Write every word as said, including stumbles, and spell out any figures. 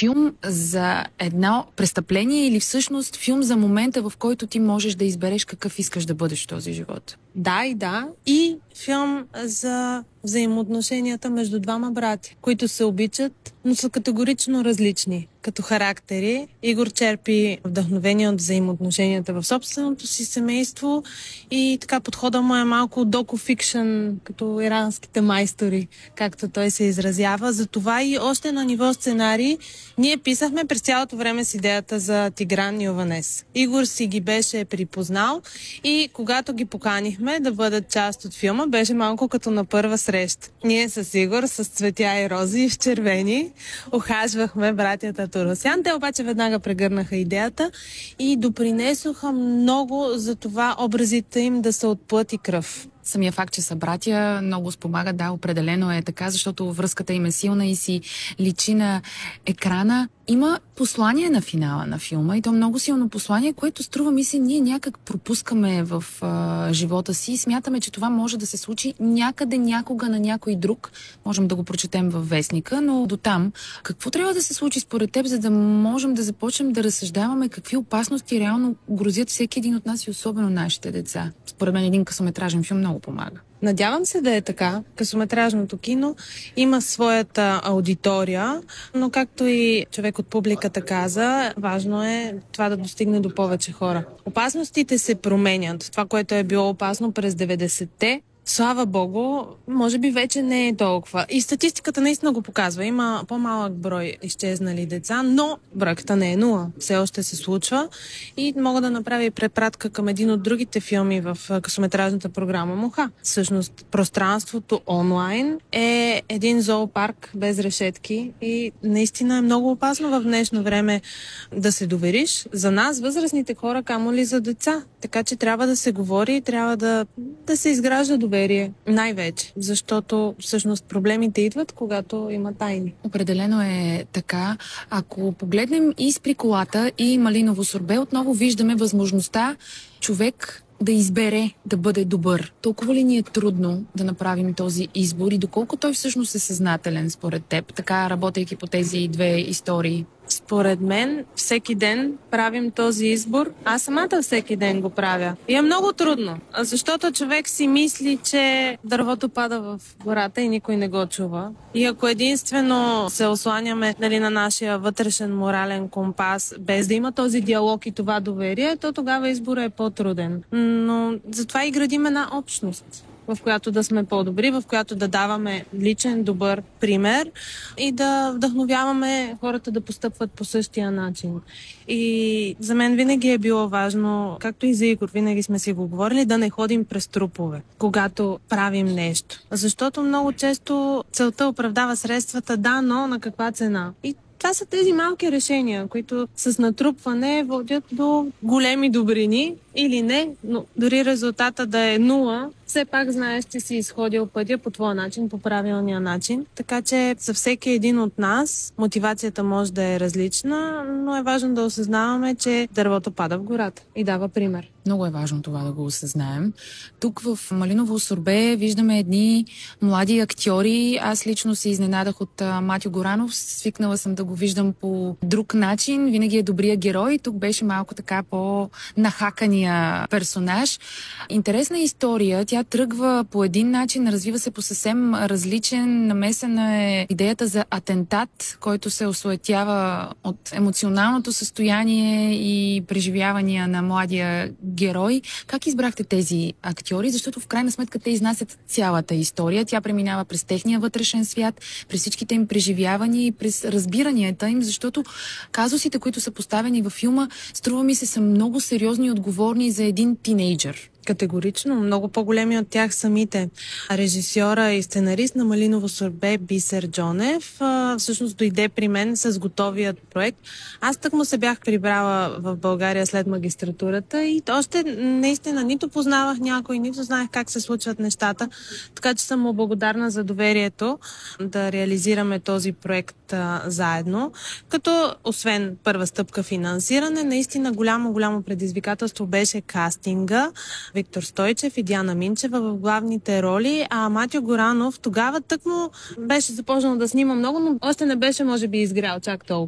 Филм за едно престъпление или всъщност филм за момента, в който ти можеш да избереш какъв искаш да бъдеш в този живот? Да и да. И филм за взаимоотношенията между двама брати, които се обичат, но са категорично различни като характери. Игор черпи вдъхновение от взаимоотношенията в собственото си семейство и така подхода му е малко доку-фикшън, като иранските майстори, както той се изразява. Затова и още на ниво сценарий ние писахме през цялото време с идеята за Тигран и Ованес. Игор си ги беше припознал и когато ги поканихме да бъдат част от филма, беше малко като на първа среща. Ние с Игор, с цветя и рози и в червени, ухажвахме братята Торосян. Те обаче веднага прегърнаха идеята и допринесоха много за това образите им да са от плът и кръв. Самия факт, че са братя, много спомага, да, определено е така, защото връзката им е силна и си личи на екрана. Има послание на финала на филма и то много силно послание, което струва ми се ние някак пропускаме в а, живота си и смятаме, че това може да се случи някъде, някога на някой друг. Можем да го прочетем във вестника, но до там. Какво трябва да се случи според теб, за да можем да започнем да разсъждаваме какви опасности реално грозят всеки един от нас и особено нашите деца? Според мен един късометражен филм много помага. Надявам се да е така. Късометражното кино има своята аудитория, но както и човек от публиката каза, важно е това да достигне до повече хора. Опасностите се променят. Това, което е било опасно през деветдесетте, слава богу, може би вече не е толкова. И статистиката наистина го показва. Има по-малък брой изчезнали деца, но бройката не е нула. Все още се случва. И мога да направя и препратка към един от другите филми в късометражната програма Муха. Всъщност, пространството онлайн е един зоопарк без решетки и наистина е много опасно в днешно време да се довериш. За нас, възрастните хора, камо ли за деца. Така че трябва да се говори и трябва да, да се изгражда доверие. Най-вече. Защото всъщност проблемите идват, когато има тайни. Определено е така. Ако погледнем и с колата и малиново сорбе, отново виждаме възможността човек да избере да бъде добър. Толкова ли ни е трудно да направим този избор и доколко той всъщност е съзнателен според теб, така работейки по тези две истории? Според мен, всеки ден правим този избор. Аз самата всеки ден го правя. И е много трудно, защото човек си мисли, че дървото пада в гората и никой не го чува. И ако единствено се осланяме, нали, на нашия вътрешен морален компас, без да има този диалог и това доверие, то тогава изборът е по-труден. Но затова и градим една общност, в която да сме по-добри, в която да даваме личен, добър пример и да вдъхновяваме хората да постъпват по същия начин. И за мен винаги е било важно, както и за Игор, винаги сме си го говорили, да не ходим през трупове, когато правим нещо. Защото много често целта оправдава средствата, да, но на каква цена? И това са тези малки решения, които с натрупване водят до големи добрини или не, но дори резултата да е нула, все пак знаеш, че си изходил пътя по твоя начин, по правилния начин. Така че за всеки един от нас мотивацията може да е различна, но е важно да осъзнаваме, че дървото пада в гората и дава пример. Много е важно това да го осъзнаем. Тук в Малиново сорбе виждаме едни млади актьори. Аз лично се изненадах от Матю Горанов. Свикнала съм да го виждам по друг начин. Винаги е добрия герой. Тук беше малко така по-нахакания персонаж. Интересна история. Тя тръгва по един начин, развива се по съвсем различен. Намесена е идеята за атентат, който се осуетява от емоционалното състояние и преживявания на младия герой. Как избрахте тези актьори? Защото в крайна сметка те изнасят цялата история. Тя преминава през техния вътрешен свят, през всичките им преживявания и през разбиранията им, защото казусите, които са поставени във филма, струва ми се, са много сериозни и отговорни за един тинейджър. Категорично. Много по-големи от тях самите. Режисьора и сценарист на Малиново сорбе Бисер Джонев всъщност дойде при мен с готовият проект. Аз тък му се бях прибрала в България след магистратурата и още наистина нито познавах някой, нито знаех как се случват нещата. Така че съм му благодарна за доверието да реализираме този проект а, заедно. Като освен първа стъпка финансиране, наистина голямо, голямо предизвикателство беше кастинга. Виктор Стойчев и Диана Минчева в главните роли, а Матю Горанов тогава тъкмо беше започнал да снима много, но още не беше, може би, изгрял чак толкова.